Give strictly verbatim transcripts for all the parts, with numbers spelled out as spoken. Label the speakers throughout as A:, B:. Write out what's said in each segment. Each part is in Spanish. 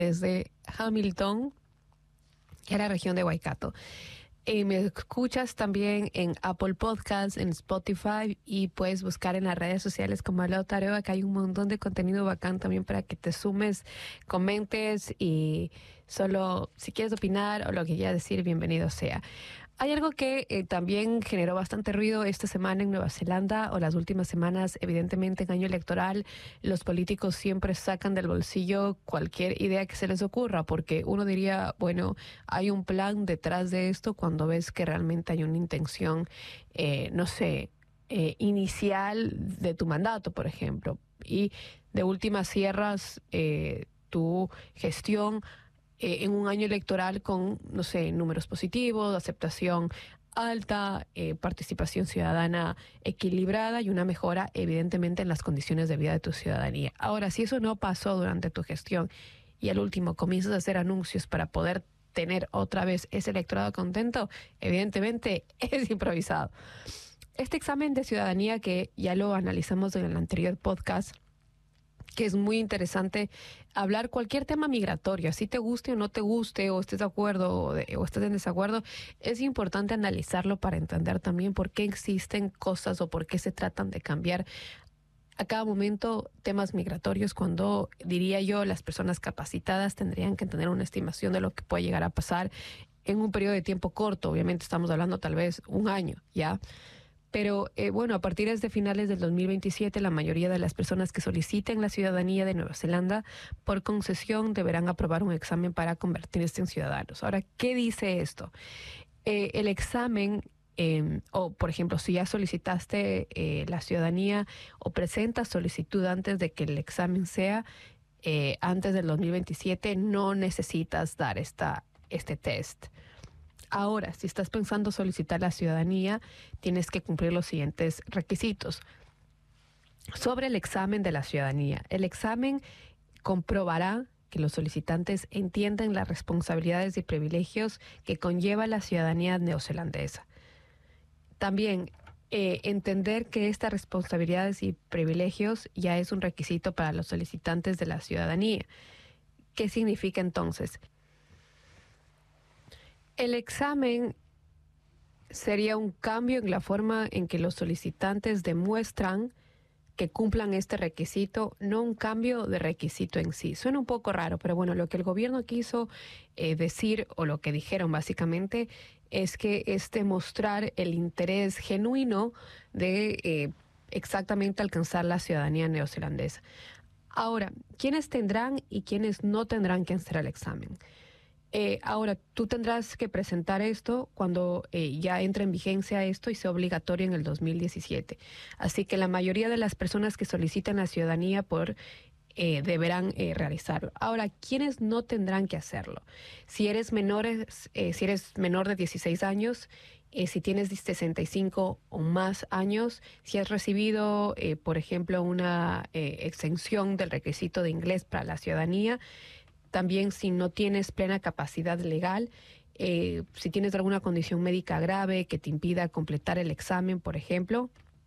A: desde Hamilton, que es la región de Waikato. Y me escuchas también en Apple Podcasts, en Spotify, y puedes buscar en las redes sociales como Leo Taroa, que hay un montón de contenido bacán también para que te sumes, comentes y solo si quieres opinar o lo que quieras decir, bienvenido sea. Hay algo que eh, también generó bastante ruido esta semana en Nueva Zelanda o las últimas semanas. Evidentemente, en año electoral, los políticos siempre sacan del bolsillo cualquier idea que se les ocurra, porque uno diría, bueno, hay un plan detrás de esto cuando ves que realmente hay una intención, eh, no sé, eh, inicial de tu mandato, por ejemplo, y de últimas cierras eh, tu gestión eh, en un año electoral con, no sé, números positivos, aceptación alta, eh, participación ciudadana equilibrada y una mejora evidentemente en las condiciones de vida de tu ciudadanía. Ahora, si eso no pasó durante tu gestión y al último comienzas a hacer anuncios para poder tener otra vez ese electorado contento, evidentemente es improvisado. Este examen de ciudadanía que ya lo analizamos en el anterior podcast, que es muy interesante hablar cualquier tema migratorio, así te guste o no te guste, o estés de acuerdo o, de, o estés en desacuerdo, es importante analizarlo para entender también por qué existen cosas o por qué se tratan de cambiar a cada momento temas migratorios, cuando, diría yo, las personas capacitadas tendrían que tener una estimación de lo que puede llegar a pasar en un periodo de tiempo corto. Obviamente estamos hablando tal vez un año, ¿ya? Pero eh, bueno, a partir de finales del dos mil veintisiete, la mayoría de las personas que soliciten la ciudadanía de Nueva Zelanda por concesión deberán aprobar un examen para convertirse en ciudadanos. Ahora, ¿qué dice esto? Eh, el examen, eh, o por ejemplo, si ya solicitaste eh, la ciudadanía o presentas solicitud antes de que el examen sea, eh, antes del dos mil veintisiete, no necesitas dar esta, este test. Ahora, si estás pensando solicitar la ciudadanía, tienes que cumplir los siguientes requisitos. Sobre el examen de la ciudadanía, el examen comprobará que los solicitantes entienden las responsabilidades y privilegios que conlleva la ciudadanía neozelandesa. También eh, entender que estas responsabilidades y privilegios ya es un requisito para los solicitantes de la ciudadanía. ¿Qué significa entonces? El examen sería un cambio en la forma en que los solicitantes demuestran que cumplan este requisito, no un cambio de requisito en sí. Suena un poco raro, pero bueno, lo que el gobierno quiso eh, decir, o lo que dijeron básicamente, es que es demostrar el interés genuino de eh, exactamente alcanzar la ciudadanía neozelandesa. Ahora, ¿quiénes tendrán y quiénes no tendrán que hacer el examen? Eh, ahora, tú tendrás que presentar esto cuando eh, ya entre en vigencia esto y sea obligatorio en el dos mil diecisiete. Así que la mayoría de las personas que solicitan la ciudadanía por eh, deberán eh, realizarlo. Ahora, ¿quiénes no tendrán que hacerlo? Si eres menores, eh, si eres menor de dieciséis años, eh, si tienes sesenta y cinco o más años, si has recibido, eh, por ejemplo, una eh, exención del requisito de inglés para la ciudadanía. También si no tienes plena capacidad legal, eh, si tienes alguna condición médica grave que te impida completar el examen, por ejemplo.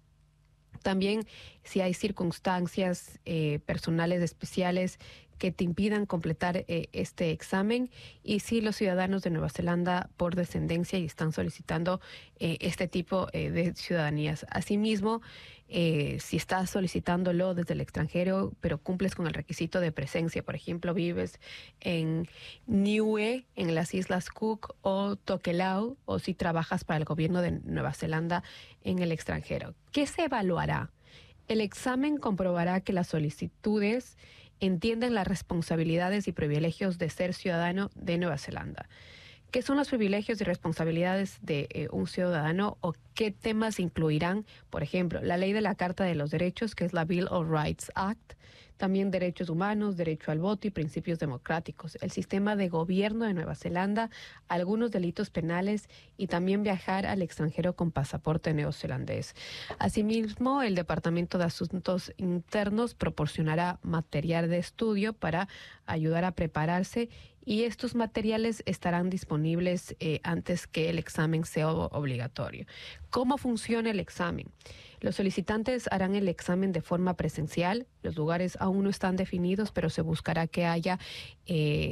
A: También si hay circunstancias eh, personales especiales que te impidan completar eh, este examen, y si los ciudadanos de Nueva Zelanda por descendencia y están solicitando eh, este tipo eh, de ciudadanías. Asimismo, eh, si estás solicitándolo desde el extranjero, pero cumples con el requisito de presencia, por ejemplo, vives en Niue, en las Islas Cook, o Tokelau, o si trabajas para el gobierno de Nueva Zelanda en el extranjero. ¿Qué se evaluará? El examen comprobará que las solicitudes entienden las responsabilidades y privilegios de ser ciudadano de Nueva Zelanda. ¿Qué son los privilegios y responsabilidades de eh, un ciudadano, o qué temas incluirán? Por ejemplo, la ley de la Carta de los Derechos, que es la Bill of Rights Act, también derechos humanos, derecho al voto y principios democráticos, el sistema de gobierno de Nueva Zelanda, algunos delitos penales y también viajar al extranjero con pasaporte neozelandés. Asimismo, el Departamento de Asuntos Internos proporcionará material de estudio para ayudar a prepararse, y estos materiales estarán disponibles eh, antes que el examen sea obligatorio. ¿Cómo funciona el examen? Los solicitantes harán el examen de forma presencial. Los lugares aún no están definidos, pero se buscará que haya eh,